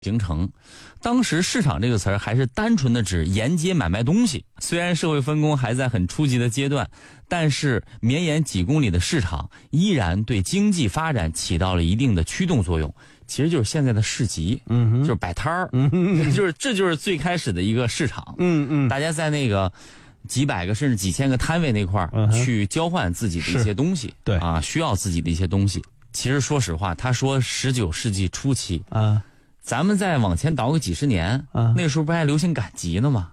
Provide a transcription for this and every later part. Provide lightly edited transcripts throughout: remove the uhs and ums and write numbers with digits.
形成。当时市场这个词儿还是单纯的指沿街买卖东西，虽然社会分工还在很初级的阶段，但是绵延几公里的市场依然对经济发展起到了一定的驱动作用。其实就是现在的市集，就是摆摊儿，这就是最开始的一个市场，大家在那个几百个甚至几千个摊位那块儿去交换自己的一些东西， 对啊，需要自己的一些东西。其实说实话，他说19世纪初期啊。咱们再往前倒个几十年，那时候不还流行赶集呢吗？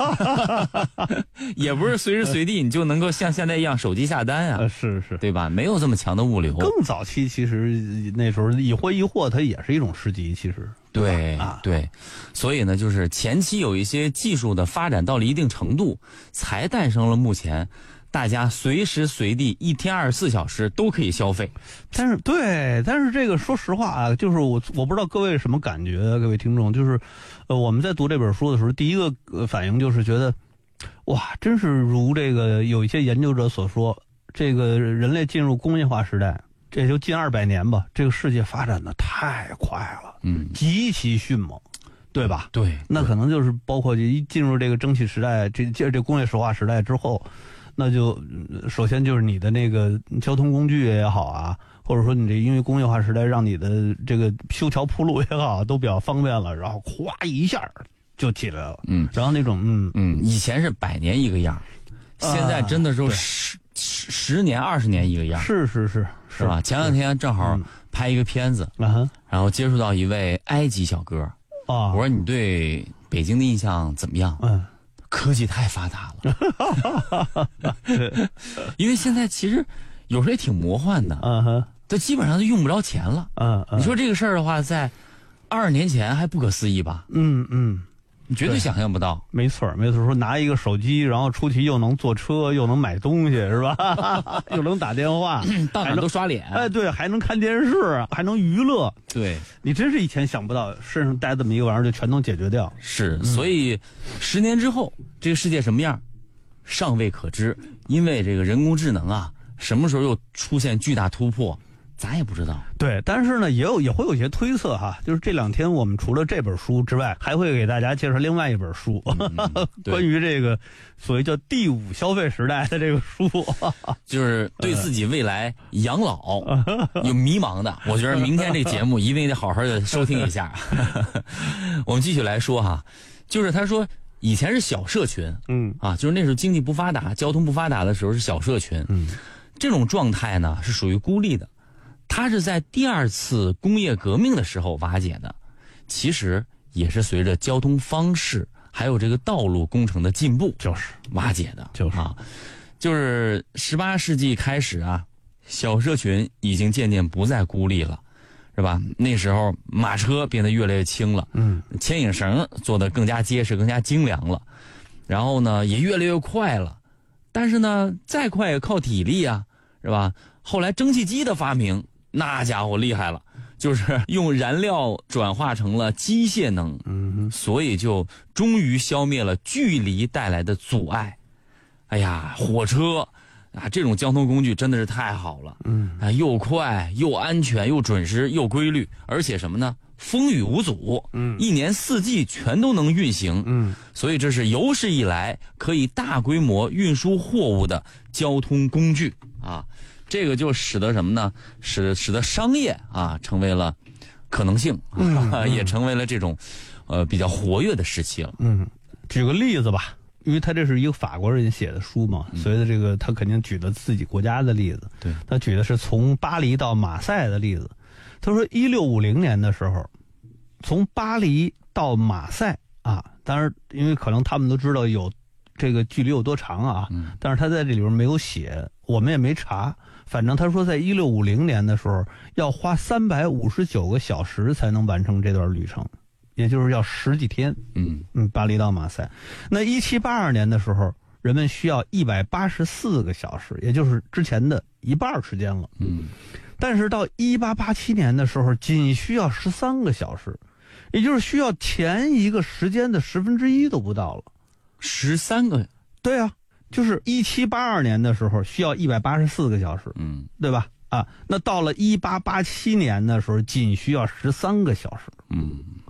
也不是随时随地你就能够像现在一样手机下单啊， 是， 对吧？没有这么强的物流。 更早期其实那时候一货一货，它也是一种市集，其实对，所以呢，就是前期有一些技术的发展到了一定程度，才诞生了目前大家随时随地1天24小时都可以消费。 但是这个说实话啊，就是我不知道各位什么感觉，各位听众，就是我们在读这本书的时候，第一个反应就是觉得，哇，真是如这个有一些研究者所说，这个人类进入工业化时代，这就近200年吧，这个世界发展的太快了，极其迅猛。对吧？ 对， 那可能就是包括一进入这个蒸汽时代，这工业石化时代之后，那就首先就是你的那个交通工具也好啊，或者说你这因为工业化时代让你的这个修桥铺路也好，都比较方便了，然后咵一下就起来了。然后那种以前是100年一个样，现在真的是10年20年一个样。 是吧？前2天正好拍一个片子，然后接触到一位埃及小哥。我说你对北京的印象怎么样？科技太发达了，因为现在其实有时候也挺魔幻的，这基本上就用不着钱了。你说这个事儿的话，在20年前还不可思议吧？你绝对想象不到。 没错，说拿一个手机，然后出去又能坐车，又能买东西，是吧？又能打电话， 到哪都刷脸。 对，还能看电视，还能娱乐。 对， 你真是以前想不到，身上带这么一个玩意儿就全能解决掉。 是，所以10年之后，这个世界什么样，尚未可知。因为这个人工智能啊，什么时候又出现巨大突破？咱也不知道。对， 但是呢，也会有些推测哈，就是这2天我们除了这本书之外，还会给大家介绍另外一本书，关于这个所谓叫第5消费时代的这个书， 就是对自己未来养老有迷茫的，我觉得明天这节目一定得好好的收听一下。我们继续来说哈，就是他说以前是小社群，就是那时候经济不发达、交通不发达的时候是小社群，这种状态呢是属于孤立的。它是在第2次工业革命的时候瓦解的，其实也是随着交通方式还有这个道路工程的进步就是瓦解的，就是18世纪开始啊，小社群已经渐渐不再孤立了，是吧？那时候马车变得越来越轻了，牵引绳做得更加结实、更加精良了，然后呢也越来越快了，但是呢再快也靠体力啊，是吧？后来蒸汽机的发明，那家伙厉害了，就是用燃料转化成了机械能，所以就终于消灭了距离带来的阻碍。哎呀，火车啊，这种交通工具真的是太好了，又快又安全又准时又规律，而且什么呢？风雨无阻，一年4季全都能运行，所以这是有史以来可以大规模运输货物的交通工具啊。这个就使得什么呢？使得商业啊成为了可能性，也成为了这种比较活跃的时期了。 举个例子吧，因为他这是一个法国人写的书嘛，所以的这个他肯定举了自己国家的例子。 对， 他举的是从巴黎到马赛的例子。他说1650年的时候，从巴黎到马赛啊，当然因为可能他们都知道有这个距离有多长啊，但是他在这里边没有写，我们也没查。反正他说在1650年的时候要花359个小时才能完成这段旅程，也就是要10几天。巴黎到马赛。那1782年的时候，人们需要184个小时，也就是之前的1半时间了。但是到1887年的时候，仅需要13个小时，也就是需要前一个时间的1/10都不到了。 13个？ 对啊。就是1782年的时候需要184个小时，对吧？那到了1887年的时候，仅需要13个小时，